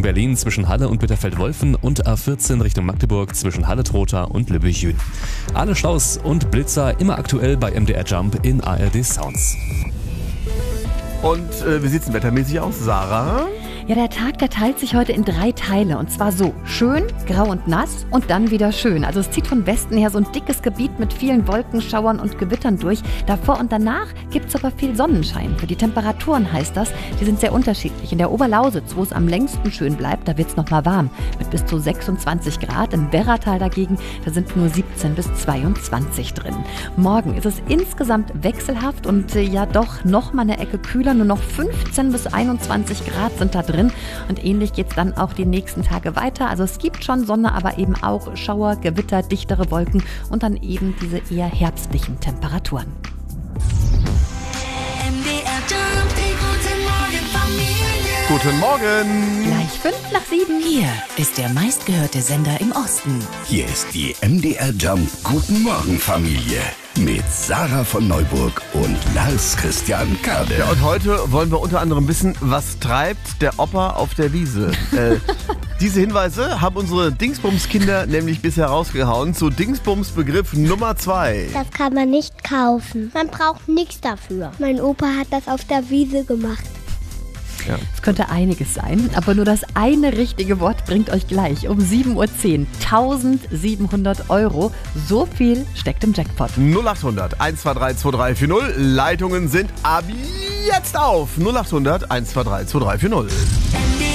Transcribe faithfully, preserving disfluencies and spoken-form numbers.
Berlin zwischen Halle und Bitterfeld-Wolfen und A vierzehn Richtung Magdeburg zwischen Halle-Trotha und Lübbecke-Jün. Alle Staus und Blitzer immer aktuell bei M D R Jump in A R D Sounds. Und äh, wie sieht's denn wettermäßig aus, Sarah? Ja, der Tag, der teilt sich heute in drei Teile. Und zwar so: schön, grau und nass und dann wieder schön. Also es zieht von Westen her so ein dickes Gebiet mit vielen Wolkenschauern und Gewittern durch. Davor und danach gibt es aber viel Sonnenschein. Für die Temperaturen heißt das, die sind sehr unterschiedlich. In der Oberlausitz, wo es am längsten schön bleibt, da wird es nochmal warm. Mit bis zu sechsundzwanzig Grad. Im Werratal dagegen, da sind nur siebzehn bis zweiundzwanzig drin. Morgen ist es insgesamt wechselhaft und äh, ja doch nochmal eine Ecke kühler. Nur noch fünfzehn bis einundzwanzig Grad sind da drin. Und ähnlich geht es dann auch die nächsten Tage weiter. Also es gibt schon Sonne, aber eben auch Schauer, Gewitter, dichtere Wolken und dann eben diese eher herbstlichen Temperaturen. M D R Jump, die guten Morgen Familie. Guten Morgen! Gleich fünf nach sieben. Hier ist der meistgehörte Sender im Osten. Hier ist die M D R Jump Guten Morgen Familie mit Sarah von Neuburg und Lars Christian Kade. Ja, und heute wollen wir unter anderem wissen, was treibt der Opa auf der Wiese. äh, diese Hinweise haben unsere Dingsbums-Kinder nämlich bisher rausgehauen zu Dingsbums-Begriff Nummer zwei. Das kann man nicht kaufen. Man braucht nichts dafür. Mein Opa hat das auf der Wiese gemacht. Ja. Es könnte einiges sein, aber nur das eine richtige Wort bringt euch gleich um sieben Uhr zehn tausendsiebenhundert Euro. So viel steckt im Jackpot. null acht hundert eins zwei drei zwei drei vier null. Leitungen sind ab jetzt auf null acht hundert eins zwei drei zwei drei vier null.